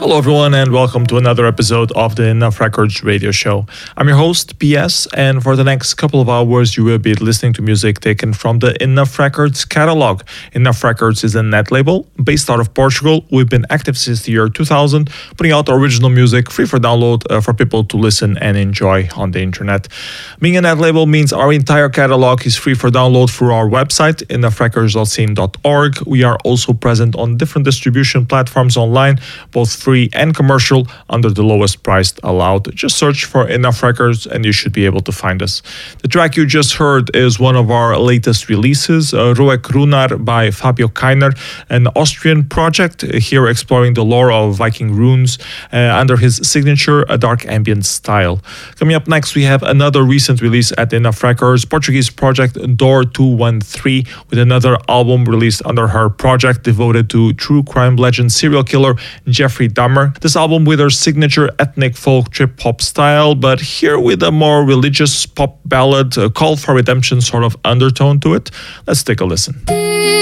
Hello, everyone, and welcome to another episode of the Enough Records radio show. I'm your host, PS, and for the next couple of hours, you will be listening to music taken from the Enough Records catalog. Enough Records is a net label based out of Portugal. We've been active since the year 2000, putting out original music free for download for people to listen and enjoy on the internet. Being a net label means our entire catalog is free for download through our website, enoughrecords.scene.org. We are also present on different distribution platforms online, both free and commercial, under the lowest price allowed. Just search for Enough Records and you should be able to find us. The track you just heard is one of our latest releases, Roek Runar by Fabio Kainer, an Austrian project here exploring the lore of Viking runes under his signature dark ambient style. Coming up next, we have another recent release at Enough Records, Portuguese project Door 213, with another album released under her project devoted to true crime legend serial killer Jeffrey Dahmer. This album with her signature ethnic folk trip-hop style, but here with a more religious pop ballad, call for redemption sort of undertone to it. Let's take a listen.